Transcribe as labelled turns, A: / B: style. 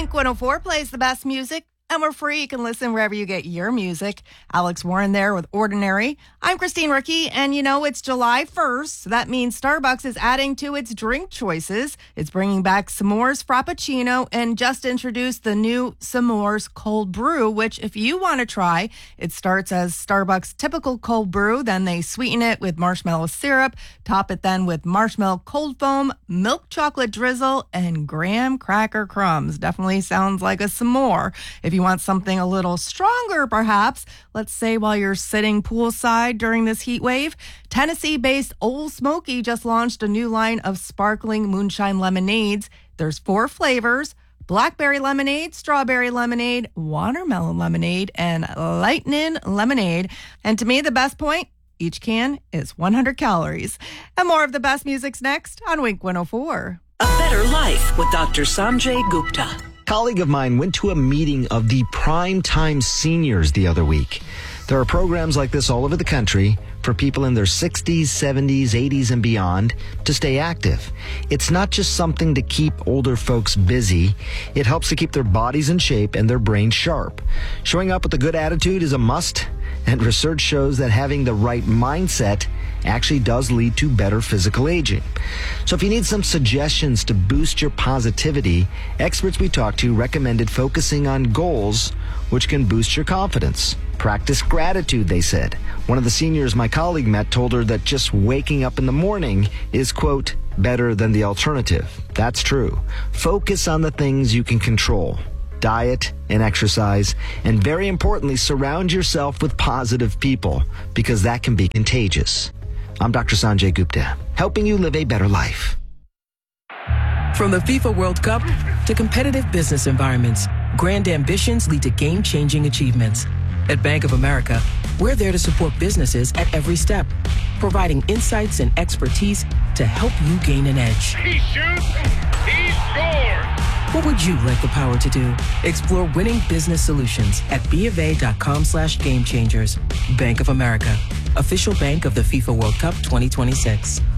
A: Wink 104 plays the best music, and we're free. You can listen wherever you get your music. Alex Warren there with Ordinary. I'm Christine Ricci, and you know it's July 1st, so that means Starbucks is adding to its drink choices. It's bringing back S'mores Frappuccino and just introduced the new S'mores Cold Brew, which if you want to try, it starts as Starbucks' typical cold brew, then they sweeten it with marshmallow syrup, top it then with marshmallow cold foam, milk chocolate drizzle, and graham cracker crumbs. Definitely sounds like a s'more. If you want something a little stronger, perhaps, let's say while you're sitting poolside during this heat wave, Tennessee-based Old Smoky just launched a new line of sparkling moonshine lemonades. There's 4 flavors: blackberry lemonade, strawberry lemonade, watermelon lemonade, and lightning lemonade. And to me, the best point, each can is 100 calories. And more of the best music's next on Wink 104.
B: A Better Life with Dr. Sanjay Gupta.
C: A colleague of mine went to a meeting of the Primetime Seniors the other week. There are programs like this all over the country for people in their 60s, 70s, 80s, and beyond to stay active. It's not just something to keep older folks busy. It helps to keep their bodies in shape and their brains sharp. Showing up with a good attitude is a must, and research shows that having the right mindset actually does lead to better physical aging. So if you need some suggestions to boost your positivity, experts we talked to recommended focusing on goals which can boost your confidence. Practice gratitude, they said. One of the seniors my colleague met told her that just waking up in the morning is, quote, better than the alternative. That's true. Focus on the things you can control. Diet and exercise, and very importantly, surround yourself with positive people, because that can be contagious. I'm Dr. Sanjay Gupta, helping you live a better life.
D: From the FIFA World Cup to competitive business environments, grand ambitions lead to game-changing achievements. At Bank of America, we're there to support businesses at every step, providing insights and expertise to help you gain an edge.
E: He shoots, he scores!
D: What would you like the power to do? Explore winning business solutions at BofA.com/gamechangers. Bank of America, official bank of the FIFA World Cup 2026.